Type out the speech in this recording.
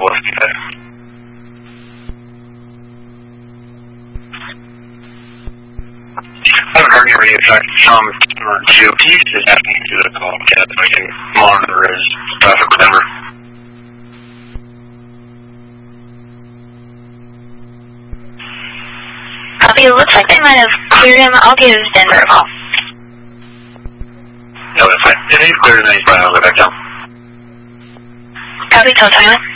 Whiskey there. I haven't heard any radio track from or to. He's just asking me to call Cat so I can monitor his traffic with Denver. Copy. It looks like they might have cleared him. I'll give Denver a call. No, that's fine. If he's cleared, then he's probably on the back down. Copy. Tell Tyler.